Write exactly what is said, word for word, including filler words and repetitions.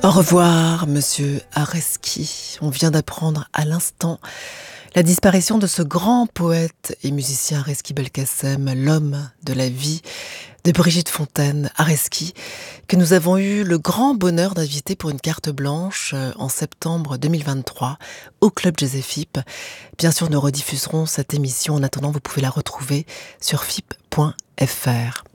Au revoir, monsieur Areski. On vient d'apprendre à l'instant la disparition de ce grand poète et musicien Areski Belkacem, l'homme de la vie de Brigitte Fontaine, Areski, que nous avons eu le grand bonheur d'inviter pour une carte blanche en septembre deux mille vingt-trois au Club Jazz F I P. Bien sûr, nous rediffuserons cette émission. En attendant, vous pouvez la retrouver sur F I P point F R.